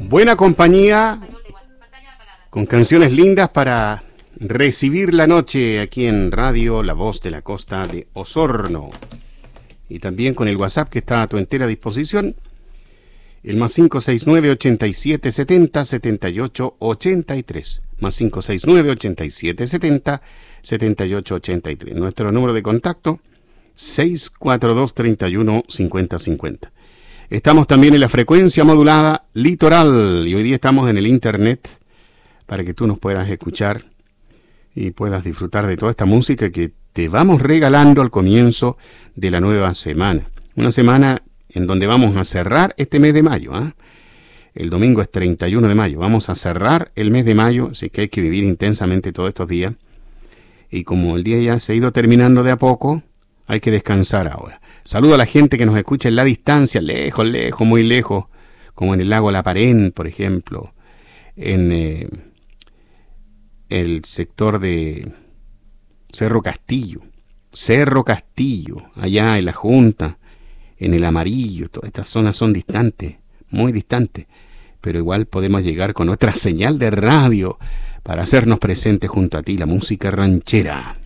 Buena compañía, con canciones lindas para recibir la noche aquí en Radio La Voz de la Costa de Osorno. Y también con el WhatsApp que está a tu entera disposición, el más 569-8770-7883, más 569-8770-7883. Nuestro número de contacto, 642-31-5050. Estamos también en la frecuencia modulada Litoral y hoy día estamos en el internet para que tú nos puedas escuchar y puedas disfrutar de toda esta música que te vamos regalando al comienzo de la nueva semana. Una semana en donde vamos a cerrar este mes de mayo, ¿eh? El domingo es 31 de mayo. Vamos a cerrar el mes de mayo, así que hay que vivir intensamente todos estos días. Y como el día ya se ha ido terminando de a poco, hay que descansar ahora. Saludo a la gente que nos escucha en la distancia, lejos, lejos, muy lejos, como en el lago La Parén, por ejemplo, en el sector de Cerro Castillo, allá en La Junta, en el Amarillo. Todas estas zonas son distantes, muy distantes, pero igual podemos llegar con nuestra señal de radio para hacernos presentes junto a ti, la música ranchera.